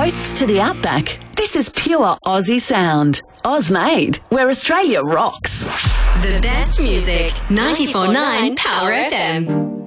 Close to the outback, this is pure Aussie sound. Ozmade, where Australia rocks. The best music, 94.9 Power FM.